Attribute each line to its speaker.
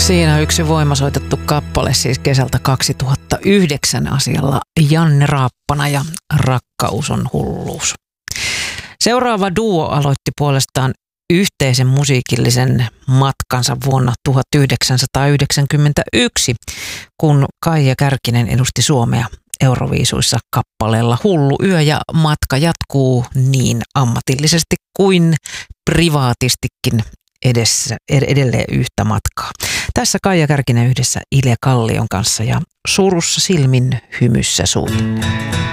Speaker 1: Siinä yksi voimasoitettu kappale siis kesältä 2009 asialla Janne Raappana ja Rakkaus on hulluus. Seuraava duo aloitti puolestaan yhteisen musiikillisen matkansa vuonna 1991, kun Kaija Kärkinen edusti Suomea Euroviisuissa kappaleella Hullu yö, ja matka jatkuu niin ammatillisesti kuin privaatistikin edelleen yhtä matkaa. Tässä Kaija Kärkinen yhdessä Ile Kallion kanssa ja Surussa silmin, hymyssä suut.